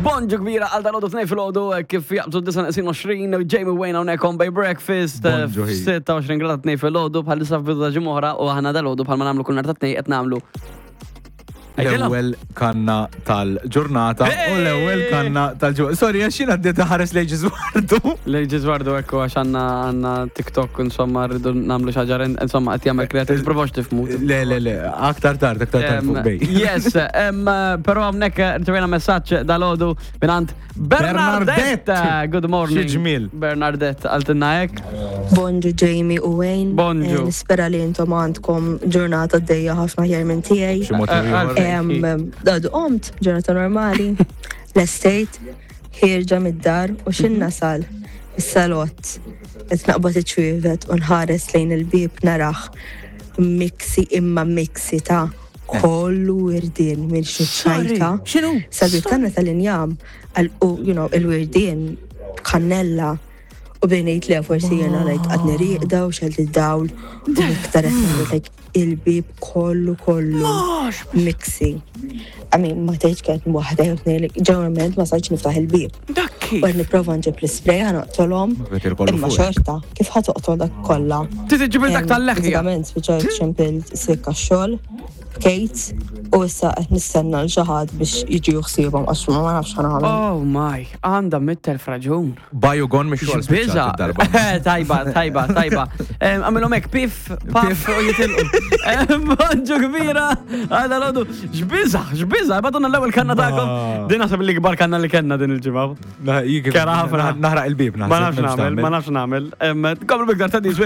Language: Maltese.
Bonġu kbira għal dal-ħodu t-nej fil-ħodu kif jaqbżu 29 Jamie Wayne għonek on by breakfast 26 grad t-nej fil-ħodu bħal lisa f'bidu ta' ġimoħra u ħana dal-ħodu bħal ma namlu kull nar ta' t-nej qed namlu l-ewwel kanna tal-ġurnata u l-ewwel kanna tal-ġurnata. Sorry, għaxin għaddiet ħares lejġi żwardu. Lejġi żwardu ekku għax għanna TikTok insomma rridu namlu xaġar insomma qed jagħmel kreativ provox tifmu. Le, aktar tard fuq bej. Yes, però hawnhekk rċevejna messaġġ dal-ħodu minant Bernardetta. Good morning. Xi ġmiel. Bernardetta għaltinna hekk. Bonġu Jamie u Wayne. Bonġu. Nispera li intom għandkom ġurnata d-dejja ħafna ħjar minn tiegħi. Dadu qomt ġurnata normali. L-estate ħirġa mid-dar u xin nasal is-salott. Qed naqbad iċwivet u nħares lejn il-bib naraħ mixi ta' kollu wirdien minn xuċċajta. X'inhu? Salbib kanna tal-injam il-wirdien kannella u bejnejt li forsi jena għadni riqda u xelt id-dawl u miktaret il-bib kollu mixi. Ma teħġ kħet mwahda jotni ġeneralment ma sajċ niftaħ il-bib. Dakki. U għedni prova nġib l-spray ħanoqtolom imma xorta kif ħatoqtol dak kolla. Titi ġibil dak tal-leħja. Pratikament fiġajt ximpil sikka xol Kate u issa qed nistenna l-ġaħad biex jiġu juħsibhom għax ma nafx ħanagħmel. Oh my, għandha mit-telf raġun. Baju gon mhix xogħol Biża. Tajba. Għamilhom hekk pif u jitilqu. Bonġu kbira, għadha l-għodu. X'biża, baduna l-ewwel kanna tagħkom. Din naħseb li kbar kanna li kellna din il-ġimgħa. Kera ħafna naħraq il-bib Ma nafx nagħmel. Qabel biktar ta'